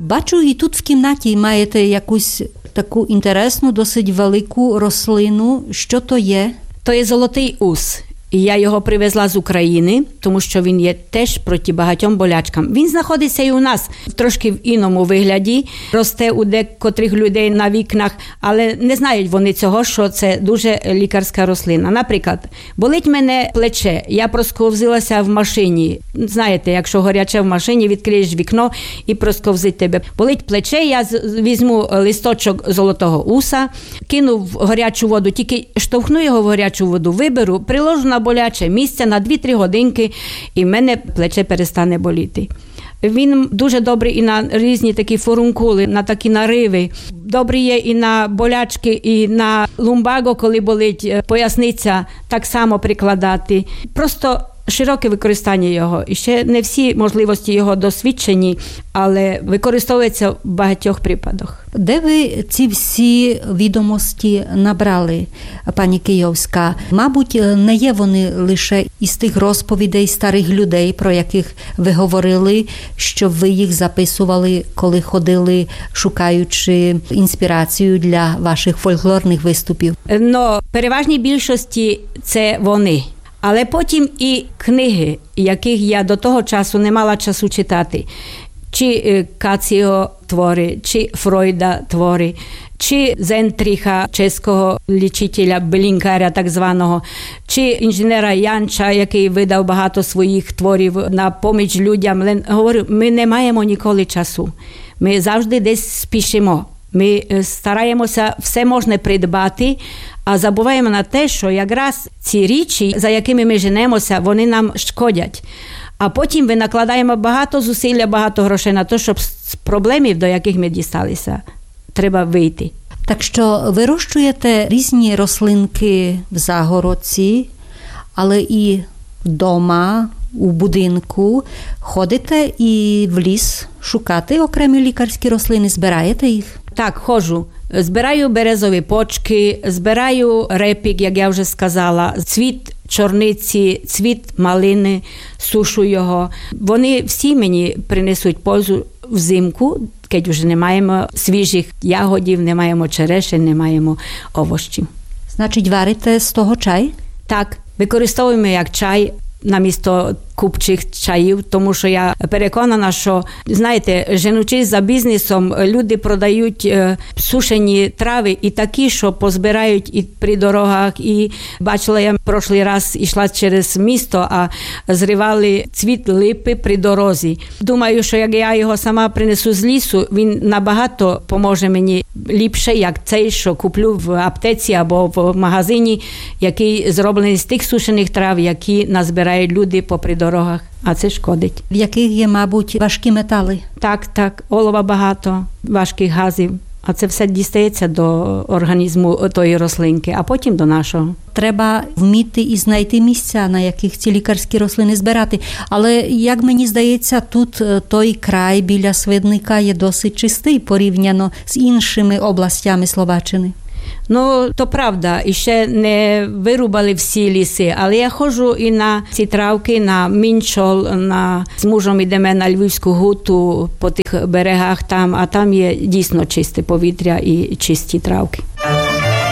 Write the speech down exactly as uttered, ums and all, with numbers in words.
Бачу, і тут в кімнаті маєте якусь таку інтересну, досить велику рослину. Що то є? То є золотий ус. І я його привезла з України, тому що він є теж проти багатьом болячкам. Він знаходиться і у нас трошки в іному вигляді, росте у декотрих людей на вікнах, але не знають вони цього, що це дуже лікарська рослина. Наприклад, болить мене плече, я просковзилася в машині. Знаєте, якщо гаряче в машині, відкриєш вікно і просковзить тебе. Болить плече, я візьму листочок золотого уса, кину в гарячу воду, тільки штовхну його в гарячу воду, виберу, приложу на боляче місце на дві-три годинки, і в мене плече перестане боліти. Він дуже добрий і на різні такі фурункули, на такі нариви. Добрий є і на болячки, і на лумбаго, коли болить поясниця, так само прикладати. Просто широке використання його. І ще не всі можливості його досвідчені, але використовується в багатьох припадах. Де ви ці всі відомості набрали, пані Кийовська? Мабуть, не є вони лише із тих розповідей старих людей, про яких ви говорили, що ви їх записували, коли ходили, шукаючи інспірацію для ваших фольклорних виступів? Но переважній більшості це вони. Але потім і книги, яких я до того часу не мала часу читати. Чи Каціо твори, чи Фройда твори, чи Зентріха, чеського лічителя, белінкаря так званого, чи інженера Янча, який видав багато своїх творів на поміч людям. Говорю, ми не маємо ніколи часу. Ми завжди десь спішимо. Ми стараємося все можне придбати, а забуваємо на те, що якраз ці річі, за якими ми женемося, вони нам шкодять. А потім ми накладаємо багато зусилля, багато грошей на те, щоб з проблемів, до яких ми дісталися, треба вийти. Так що вирощуєте різні рослинки в загородці, але і вдома, у будинку, ходите і в ліс шукати окремі лікарські рослини, збираєте їх? Так, ходжу. Збираю березові почки, збираю репік, як я вже сказала, цвіт чорниці, цвіт малини, сушу його. Вони всі мені принесуть пользу взимку, коли вже не маємо свіжих ягодів, не маємо черешень, не маємо овощів. Значить, варите з того чай? Так, використовуємо як чай намісто купчих чаїв, тому що я переконана, що, знаєте, женучись за бізнесом, люди продають е, сушені трави і такі, що позбирають і при дорогах, і бачила я прошлий раз, йшла через місто, а зривали цвіт липи при дорозі. Думаю, що як я його сама принесу з лісу, він набагато поможе мені ліпше, як цей, що куплю в аптеці або в магазині, який зроблений з тих сушених трав, які назбирають люди попри дорогах. А це шкодить. В яких є, мабуть, важкі метали? Так, так. Олова багато, важких газів. А це все дістається до організму тої рослинки, а потім до нашого. Треба вміти і знайти місця, на яких ці лікарські рослини збирати. Але, як мені здається, тут той край біля Свидника є досить чистий порівняно з іншими областями Словаччини. Ну, то правда, і ще не вирубали всі ліси, але я ходжу і на ці травки, на Мінчол, на... з мужем йдемо на Львівську гуту по тих берегах там, а там є дійсно чисте повітря і чисті травки.